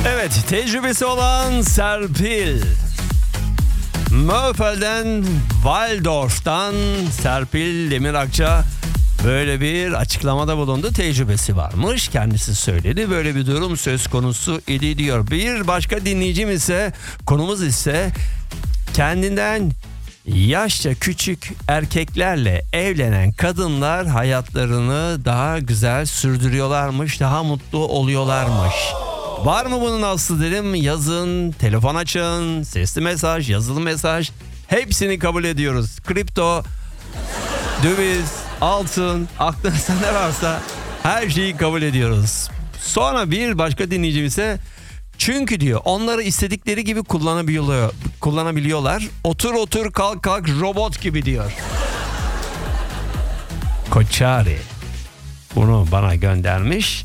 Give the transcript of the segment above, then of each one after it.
Evet, tecrübesi olan Serpil. Möfel'den, Waldorf'tan Serpil Demirakça böyle bir açıklamada bulundu. Tecrübesi varmış. Kendisi söyledi. Böyle bir durum söz konusu idi diyor. Bir başka dinleyicim ise, konumuz ise kendinden yaşça küçük erkeklerle evlenen kadınlar hayatlarını daha güzel sürdürüyorlarmış, daha mutlu oluyorlarmış. Var mı bunun aslı dedim. Yazın, telefon açın, sesli mesaj, yazılı mesaj, hepsini kabul ediyoruz. Kripto, döviz, altın, aklınızda ne varsa her şeyi kabul ediyoruz. Sonra bir başka dinleyicim ise, çünkü diyor onları istedikleri gibi kullanabiliyorlar. Otur otur kalk kalk robot gibi diyor. Koçari bunu bana göndermiş.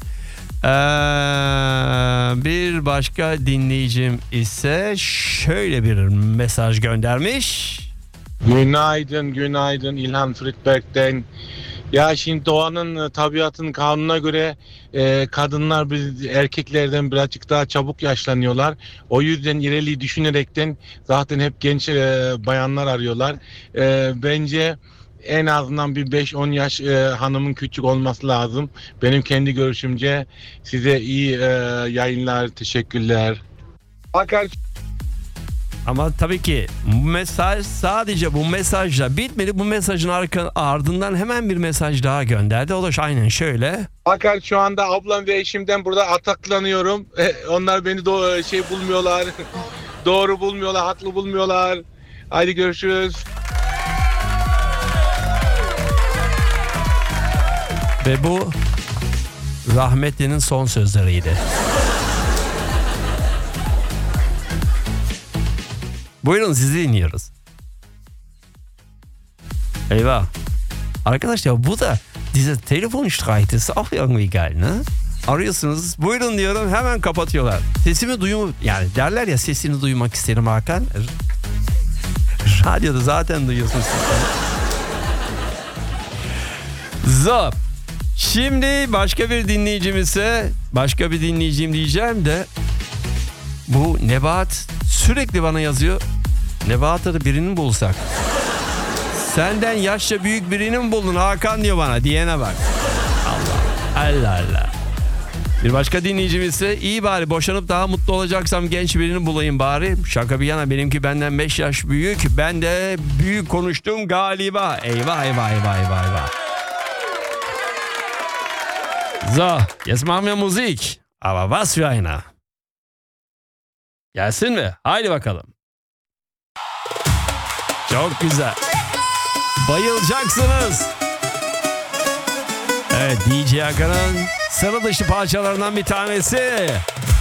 Bir başka dinleyicim ise şöyle bir mesaj göndermiş. Günaydın İlhan Friedberg'den. Ya şimdi doğanın, tabiatın kanununa göre kadınlar erkeklerden birazcık daha çabuk yaşlanıyorlar. O yüzden ileriyi düşünerekten zaten hep genç bayanlar arıyorlar. Bence en azından bir 5-10 yaş hanımın küçük olması lazım. Benim kendi görüşümce. Size iyi yayınlar, teşekkürler. Bakar. Ama tabii ki bu mesaj sadece bu mesajla bitmedi. Bu mesajın ardından hemen bir mesaj daha gönderdi. O da aynen şöyle. Bakar, şu anda ablam ve eşimden burada ataklanıyorum. Onlar beni bulmuyorlar. Doğru bulmuyorlar, haklı bulmuyorlar. Haydi görüşürüz. Ve bu rahmetlinin son sözleriydi. Buyurun, sizi dinliyoruz. Eyvah. Arkadaşlar bu da diese Telefonstreit ist auch irgendwie geil, ne? Arıyorsunuz, buyurun diyorum, hemen kapatıyorlar. Sesimi yani derler ya, sesini duymak isterim Hakan. Radyoda zaten duyuyorsunuz. So. Şimdi başka bir dinleyicim diyeceğim de, bu Nebahat sürekli bana yazıyor. Nebahat'a da birini bulsak. Senden yaşça büyük birini mi buldun Hakan diyor bana, diyene bak. Allah. Bir başka dinleyicim ise, iyi bari boşanıp daha mutlu olacaksam genç birini bulayım bari. Şaka bir yana, benimki benden 5 yaş büyük. Ben de büyük konuştum galiba. Eyvah. So, jetzt machen wir Musik. Aber was für eine. Gelsin mi? Haydi bakalım. Çok güzel. Bayılacaksınız. Evet, DJ Hakan'ın sıra dışı parçalarından bir tanesi.